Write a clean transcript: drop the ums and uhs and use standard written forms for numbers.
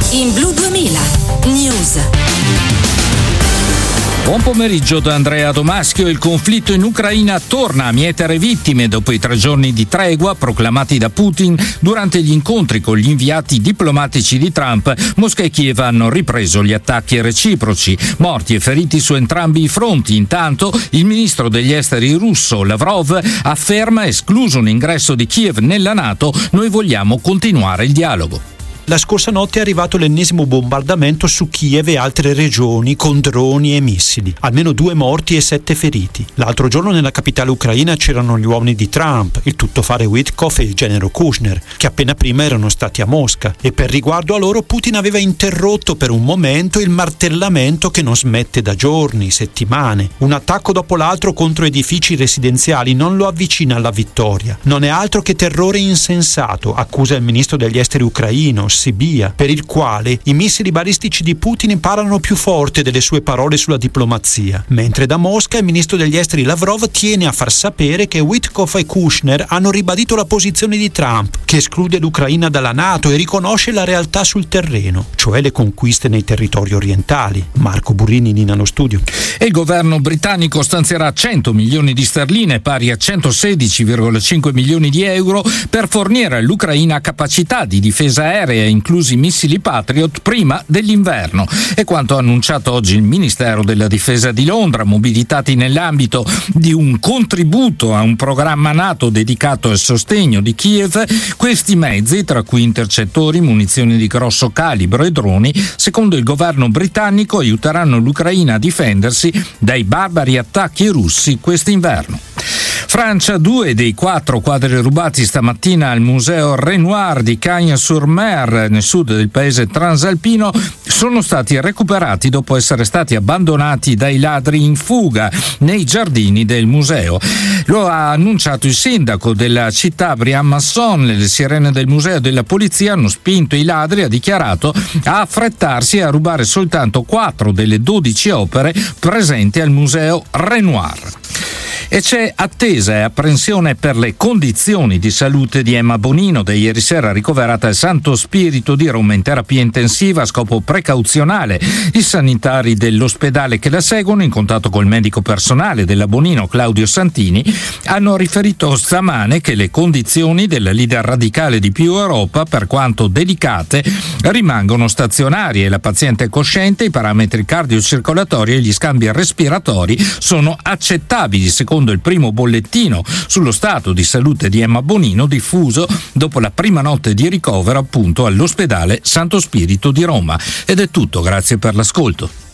In Blu 2000 News. Buon pomeriggio da Andrea Domaschio. Il conflitto in Ucraina torna a mietere vittime dopo i 3 giorni di tregua proclamati da Putin durante gli incontri con gli inviati diplomatici di Trump. Mosca e Kiev hanno ripreso gli attacchi reciproci, morti e feriti su entrambi i fronti. Intanto il ministro degli esteri russo Lavrov afferma: escluso un ingresso di Kiev nella NATO, noi vogliamo continuare il dialogo. La scorsa notte è arrivato l'ennesimo bombardamento su Kiev e altre regioni con droni e missili. Almeno 2 morti e 7 feriti. L'altro giorno nella capitale ucraina c'erano gli uomini di Trump, il tuttofare Witkoff e il genero Kushner, che appena prima erano stati a Mosca. E per riguardo a loro Putin aveva interrotto per un momento il martellamento che non smette da giorni, settimane. Un attacco dopo l'altro contro edifici residenziali non lo avvicina alla vittoria. Non è altro che terrore insensato, accusa il ministro degli esteri ucraino, Sibia, per il quale i missili balistici di Putin parlano più forte delle sue parole sulla diplomazia. Mentre da Mosca il ministro degli esteri Lavrov tiene a far sapere che Witkoff e Kushner hanno ribadito la posizione di Trump, che esclude l'Ucraina dalla NATO e riconosce la realtà sul terreno, cioè le conquiste nei territori orientali. Marco Burrini, Ninano Studio. E il governo britannico stanzierà 100 milioni di sterline, pari a 116,5 milioni di euro, per fornire all'Ucraina capacità di difesa aerea, inclusi missili Patriot, prima dell'inverno. È quanto annunciato oggi il Ministero della Difesa di Londra, mobilitati nell'ambito di un contributo a un programma NATO dedicato al sostegno di Kiev. Questi mezzi, tra cui intercettori, munizioni di grosso calibro e droni, secondo il governo britannico aiuteranno l'Ucraina a difendersi dai barbari attacchi russi quest'inverno. Francia, 2 dei 4 quadri rubati stamattina al museo Renoir di Cagnes-sur-Mer, nel sud del paese transalpino, sono stati recuperati dopo essere stati abbandonati dai ladri in fuga nei giardini del museo. Lo ha annunciato il sindaco della città, Brian Masson. Le sirene del museo e della polizia hanno spinto i ladri, ha dichiarato, a affrettarsi e a rubare soltanto 4 delle 12 opere presenti al museo Renoir. E c'è attesa e apprensione per le condizioni di salute di Emma Bonino, da ieri sera ricoverata al Santo Spirito di Roma in terapia intensiva a scopo precauzionale. I sanitari dell'ospedale che la seguono, in contatto col medico personale della Bonino, Claudio Santini, hanno riferito stamane che le condizioni della leader radicale di Più Europa, per quanto delicate, rimangono stazionarie. La paziente è cosciente, i parametri cardiocircolatori e gli scambi respiratori sono accettabili, secondo il primo bollettino sullo stato di salute di Emma Bonino diffuso dopo la prima notte di ricovero appunto all'ospedale Santo Spirito di Roma. Ed è tutto, grazie per l'ascolto.